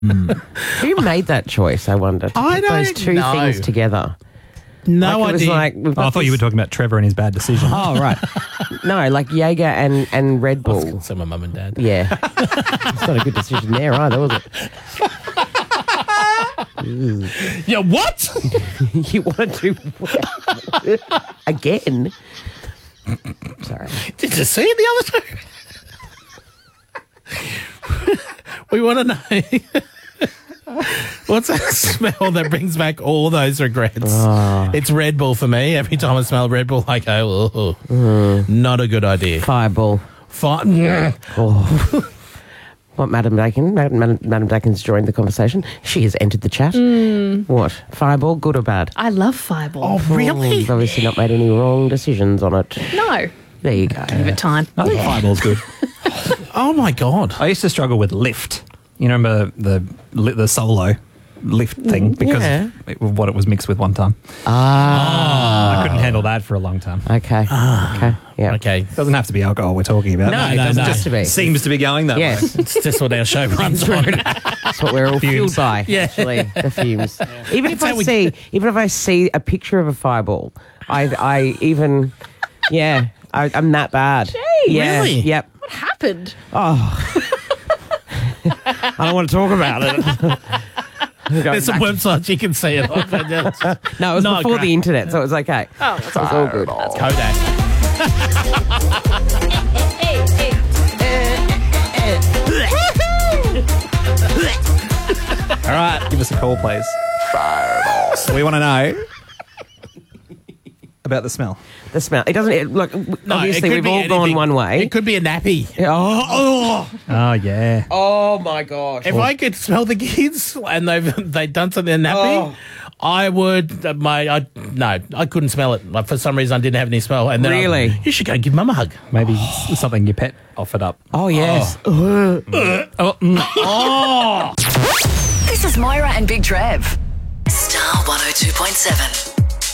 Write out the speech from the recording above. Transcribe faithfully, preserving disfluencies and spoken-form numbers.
Who made that choice, I wonder, to I put those don't two know. things together? No like, it was idea. like, we've Oh, got I thought this- you were talking about Trevor and his bad decision. Oh, right. No, like Jaeger and, and Red Bull. So my mum and dad. Yeah. It's not a good decision there either, was it? Yeah, what? You want to do again? Sorry. Did you see it the other time? We want to know. What's that smell that brings back all those regrets? Oh. It's Red Bull for me. Every time I smell Red Bull, I go, oh, Mm. not a good idea. Fireball. Fine. Oh. What, Madam Dakin? Madam, Madam, Madam Dakin's joined the conversation. She has entered the chat. What? Fireball, good or bad? I love Fireball. Oh, Oh, really? you've obviously not made any wrong decisions on it. No. There you go. Give it time. I think Fireball's good. Oh, my God. I used to struggle with lift. You remember the the, the solo lift thing because yeah. of what it was mixed with one time. Ah. I couldn't handle that for a long time. Okay. Okay. Yeah. Okay. It doesn't have to be alcohol we're talking about. No, it no, doesn't no. just Just to be. seems to be going that Yes. way. It's just what our show runs on. That's what we're all Fumes. fueled by, Yeah. actually, the fumes. Even if That's I how we- see, even if I see a picture of a fireball, I, I even, yeah, I, I'm that bad. Yeah, Really? Yep. What happened? I don't want to talk about it. There's some websites you can see it on. but that's- No, it was Not before great. the internet, so it was okay. Oh, that's So it was all good. Kodak. All right, give us a call, please. So we want to know about the smell. The smell. It doesn't. It, look, No, obviously, it could we've be all gone anything. one way. It could be a nappy. Oh, oh, Oh, yeah. oh my gosh! If I could smell the kids and they've they've done something in nappy, Oh. I would. uh, My I no, I couldn't smell it. Like, for some reason, I didn't have any smell. And then I- Really? you should go give mum a hug. Maybe s- something your pet offered up. Oh yes. Oh, mm. This is Moira and Big Trev. Star one oh two point seven.